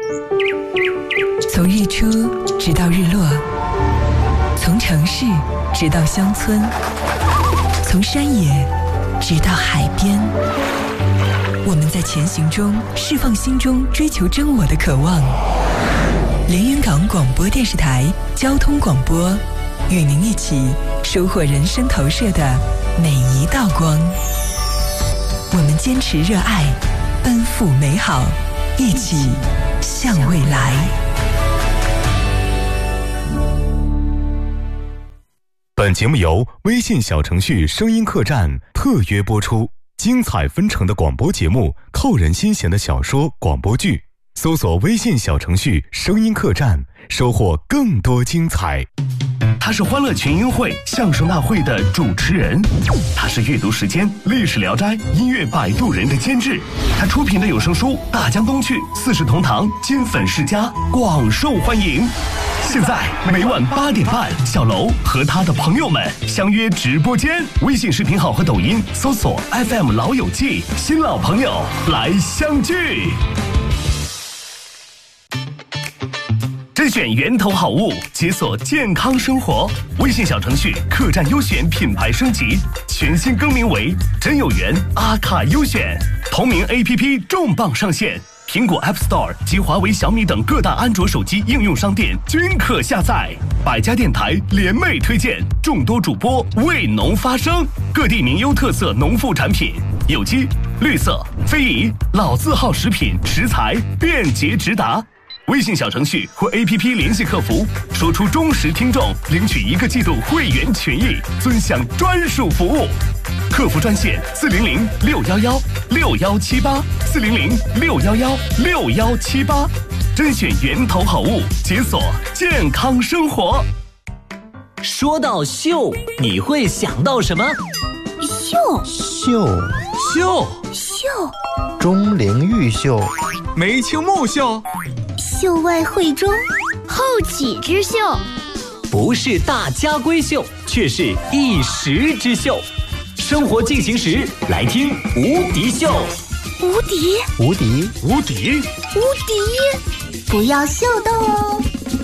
从日出直到日落，从城市直到乡村，从山野直到海边，我们在前行中释放心中追求真我的渴望。连云港广播电视台交通广播，与您一起收获人生投射的每一道光。我们坚持热爱，奔赴美好，一起向未来。 本节目由微信小程序声音客栈特约播出，精彩纷呈的广播节目，扣人心弦的小说广播剧，搜索微信小程序声音客栈，收获更多精彩。 他是欢乐群英会相声大会的主持人，他是阅读时间历史聊斋音乐摆渡人的监制，他出品的有声书《大江东去》四世同堂金粉世家广受欢迎。现在每晚8点半，小楼和他的朋友们相约直播间，微信视频号和抖音搜索 FM 老友记，新老朋友来相聚。甄选源头好物，解锁健康生活。微信小程序客栈优选品牌升级，全新更名为真有缘阿卡优选。同名 APP 重磅上线，苹果 App Store 及华为、小米等各大安卓手机应用商店均可下载。百家电台联袂推荐，众多主播为农发声，各地名优特色农副产品，有机、绿色、非遗、老字号食品食材便捷直达。微信小程序或 APP 联系客服，说出忠实听众，领取1个季度会员权益，尊享专属服务。客服专线400-611-6178，400-611-6178，甄选源头好物，解锁健康生活。 说到秀，你会想到什么？ 秀，钟灵毓秀， 梅清木秀， 秀外慧中，后起之秀， 不是大家闺秀，却是一时之秀。生活进行时，来听无敌秀。 无敌，不要秀逗哦。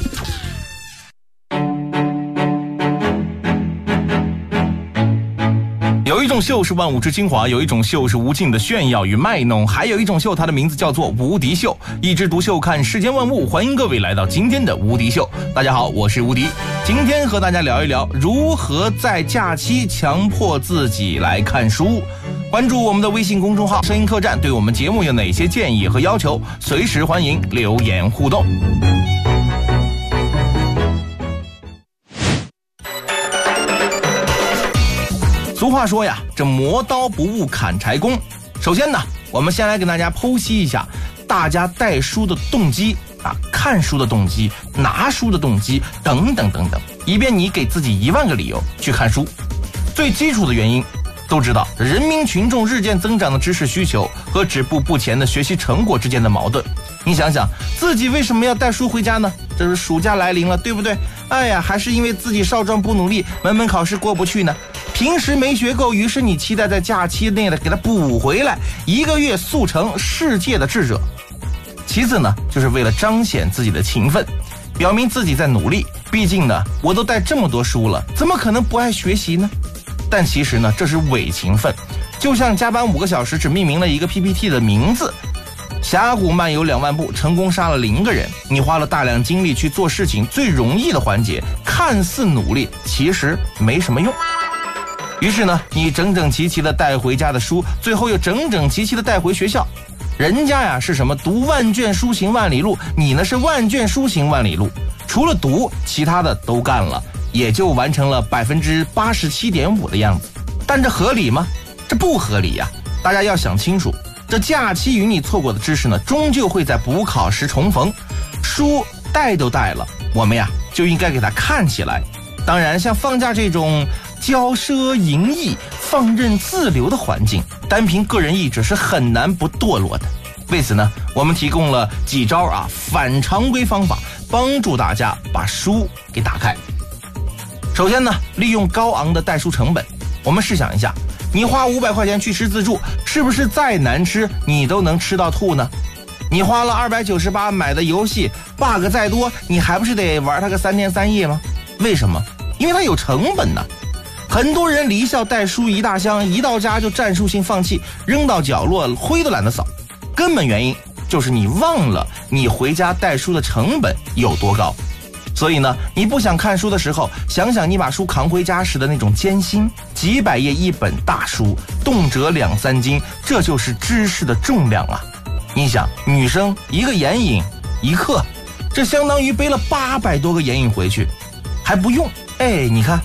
有一种秀是万物之精华，有一种秀是无尽的炫耀与卖弄，还有一种秀，它的名字叫做无敌秀。一枝独秀看世间万物，欢迎各位来到今天的无敌秀。大家好，我是无敌，今天和大家聊一聊如何在假期强迫自己来看书。关注我们的微信公众号声音客栈，对我们节目有哪些建议和要求，随时欢迎留言互动。俗话说呀，这磨刀不误砍柴工。首先呢，我们先来跟大家剖析一下大家带书的动机啊，看书的动机，拿书的动机等等等等，以便你给自己1万个理由去看书。最基础的原因都知道，人民群众日渐增长的知识需求和止步不前的学习成果之间的矛盾。你想想，自己为什么要带书回家呢？这是暑假来临了，对不对？哎呀，还是因为自己少壮不努力，门门考试过不去呢。平时没学够，于是你期待在假期内的给它补回来，1个月速成世界的智者。其次呢，就是为了彰显自己的勤奋，表明自己在努力。毕竟呢，我都带这么多书了，怎么可能不爱学习呢？但其实呢，这是伪勤奋，就像加班5个小时只命名了一个 PPT 的名字。峡谷漫游2万步，成功杀了0个人。你花了大量精力去做事情最容易的环节，看似努力，其实没什么用。于是呢，你整整齐齐的带回家的书，最后又整整齐齐的带回学校。人家呀是什么读万卷书行万里路，你呢是万卷书行万里路，除了读，其他的都干了，也就完成了87.5%的样子。但这合理吗？这不合理呀！大家要想清楚，这假期与你错过的知识呢，终究会在补考时重逢。书带都带了，我们呀就应该给它看起来。当然，像放假这种骄奢淫逸、放任自流的环境，单凭个人意志是很难不堕落的。为此呢，我们提供了几招反常规方法，帮助大家把书给打开。首先呢，利用高昂的带书成本。我们试想一下，你花500块钱去吃自助，是不是再难吃你都能吃到吐呢？ 你花了298买的游戏 bug 再多，你还不是得玩它个3天3夜吗？为什么？因为它有成本呢。很多人离校带书一大箱，一到家就战术性放弃，扔到角落，灰都懒得扫。根本原因就是你忘了你回家带书的成本有多高。所以呢，你不想看书的时候，想想你把书扛回家时的那种艰辛，几百页一本大书，动辄2-3斤，这就是知识的重量啊！你想，女生一个眼影1克，这相当于背了800多个眼影回去，还不用。哎，你看